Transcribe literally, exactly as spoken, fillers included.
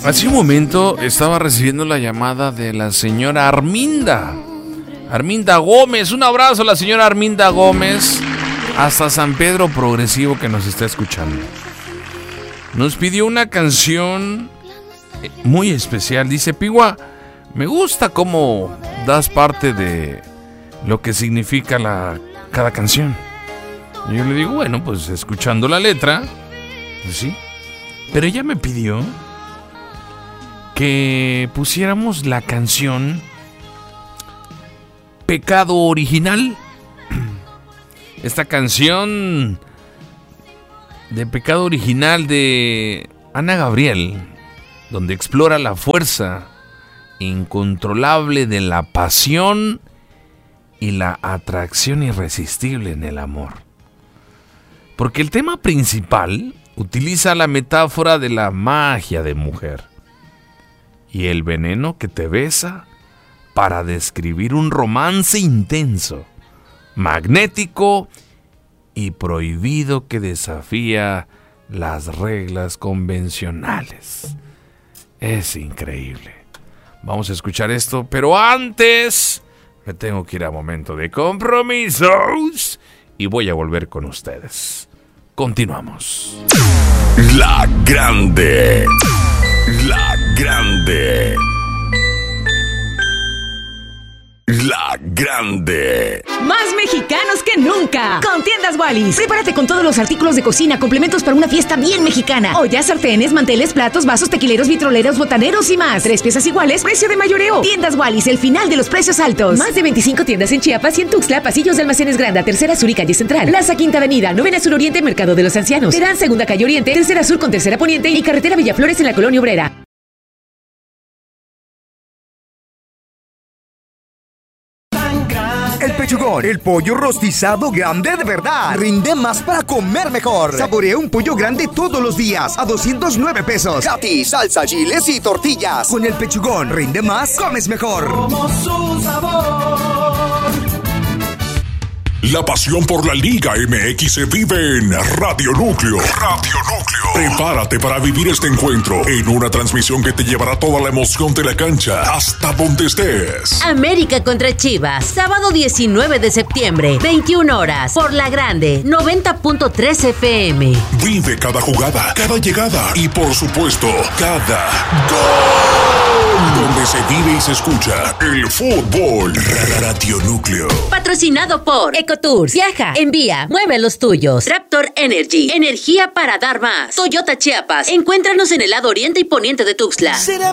Hace un momento estaba recibiendo la llamada de la señora Arminda. Arminda Gómez, un abrazo a la señora Arminda Gómez, hasta San Pedro Progresivo, que nos está escuchando. Nos pidió una canción muy especial. Dice: Pigua, me gusta cómo das parte de lo que significa la, cada canción. Y yo le digo, bueno, pues escuchando la letra, pues sí. Pero ella me pidió que pusiéramos la canción Pecado Original. Esta canción de Pecado Original de Ana Gabriel, donde explora la fuerza incontrolable de la pasión y la atracción irresistible en el amor. Porque el tema principal utiliza la metáfora de la magia de mujer y el veneno que te besa para describir un romance intenso, magnético y prohibido que desafía las reglas convencionales. Es increíble. Vamos a escuchar esto, pero antes me tengo que ir a momento de compromisos y voy a volver con ustedes. Continuamos. La Grande. La Grande. La Grande. Más mexicanos que nunca. Con Tiendas Wallis. Prepárate con todos los artículos de cocina, complementos para una fiesta bien mexicana. Ollas, sartenes, manteles, platos, vasos, tequileros, vitroleros, botaneros y más. Tres piezas iguales, precio de mayoreo. Tiendas Wallis, el final de los precios altos. Más de veinticinco tiendas en Chiapas y en Tuxtla, pasillos de Almacenes Granda, Tercera Sur y Calle Central. Plaza Quinta Avenida, Novena Sur Oriente, Mercado de los Ancianos. Terán, Segunda Calle Oriente, Tercera Sur con Tercera Poniente y Carretera Villaflores en la Colonia Obrera. El Pechugón, el pollo rostizado grande de verdad. Rinde más para comer mejor. Saborea un pollo grande todos los días a doscientos nueve pesos. Gratis, salsa, chiles y tortillas. Con el Pechugón, rinde más, comes mejor. Como su sabor. La pasión por la Liga M X se vive en Radio Núcleo. Radio Núcleo. Prepárate para vivir este encuentro en una transmisión que te llevará toda la emoción de la cancha hasta donde estés. América contra Chivas, sábado diecinueve de septiembre, veintiuna horas, por La Grande, noventa punto tres F M. Vive cada jugada, cada llegada y por supuesto, cada gol. Donde se vive y se escucha el fútbol. Radio Núcleo. Patrocinado por Ecotours. Viaja, envía, mueve los tuyos. Raptor Energy, energía para dar más. Toyota Chiapas. Encuéntranos en el lado oriente y poniente de Tuxtla. Será